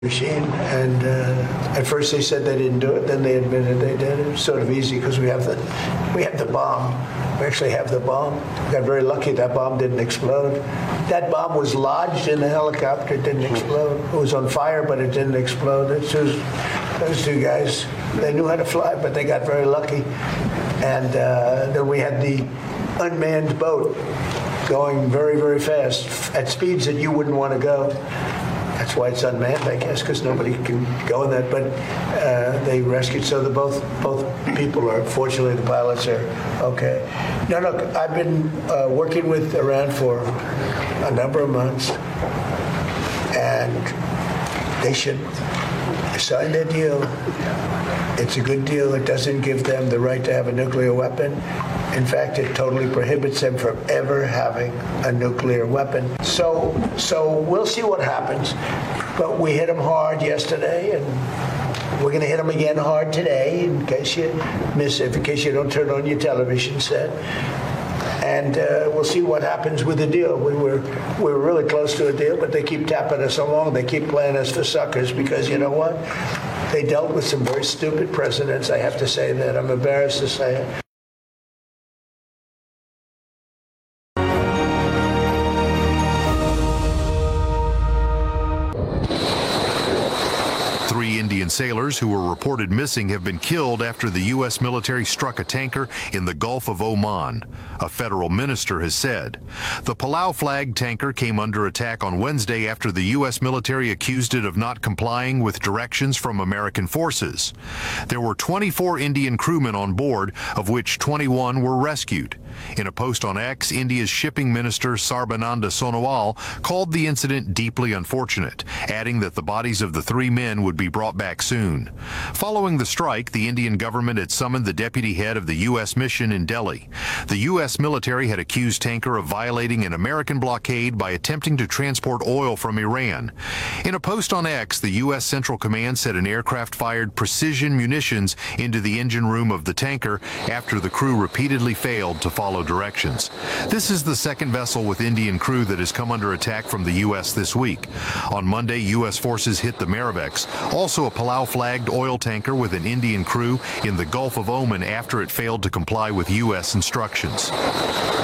machine, and at first they said they didn't do it, then they admitted they did. It was sort of easy because we have the bomb. We actually have the bomb. We got very lucky that bomb didn't explode. That bomb was lodged in the helicopter. It didn't explode. It was on fire, but it didn't explode. Those two guys, they knew how to fly, but they got very lucky. And then we had the unmanned boat going very, very fast at speeds that you wouldn't want to go. That's why it's unmanned, I guess, because nobody can go in that. But they rescued, so both people are, fortunately, the pilots are okay. Now, look, I've been working with Iran for a number of months, and they should sign their deal. It's a good deal. It doesn't give them the right to have a nuclear weapon. In fact, it totally prohibits them from ever having a nuclear weapon. So we'll see what happens. But we hit them hard yesterday, and we're going to hit them again hard today, in case you miss it, in case you don't turn on your television set. And we'll see what happens with the deal. We were really close to a deal, but they keep tapping us along. They keep playing us for suckers because, you know what? They dealt with some very stupid presidents. I have to say that. I'm embarrassed to say it. Three Indian sailors who were reported missing have been killed after the U.S. military struck a tanker in the Gulf of Oman, a federal minister has said. The Palau flag tanker came under attack on Wednesday after the U.S. military accused it of not complying with directions from American forces. There were 24 Indian crewmen on board, of which 21 were rescued. In a post on X, India's shipping minister Sarbananda Sonowal called the incident deeply unfortunate, adding that the bodies of the three men would be brought back soon. Following the strike, the Indian government had summoned the deputy head of the U.S. mission in Delhi. The U.S. military had accused tanker of violating an American blockade by attempting to transport oil from Iran. In a post on X, the U.S. Central Command said an aircraft fired precision munitions into the engine room of the tanker after the crew repeatedly failed to follow directions. This is the second vessel with Indian crew that has come under attack from the U.S. this week. On Monday, U.S. forces hit the Marivex, also a Palau-flagged oil tanker with an Indian crew in the Gulf of Oman after it failed to comply with U.S. instructions.